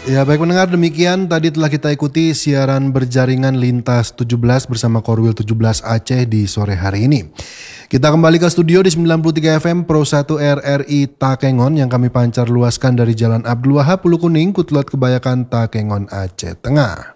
Ya baik pendengar, demikian tadi telah kita ikuti siaran berjaringan Lintas 17 bersama Korwil 17 Aceh di sore hari ini. Kita kembali ke studio di 93 FM Pro 1 RRI Takengon yang kami pancar luaskan dari Jalan Abdul Wahab, Pulau Kuning, Kutlot Kebayakan, Takengon, Aceh Tengah.